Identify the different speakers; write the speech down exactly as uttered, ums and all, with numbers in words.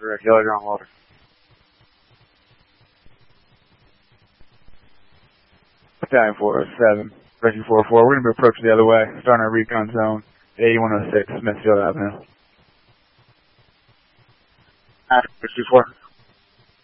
Speaker 1: for Killer John Walter. Battalion four oh seven, Rescue four oh four. We're going to be approaching the other way, starting our recon zone at eighty-one oh six Smithfield Avenue. Rescue four.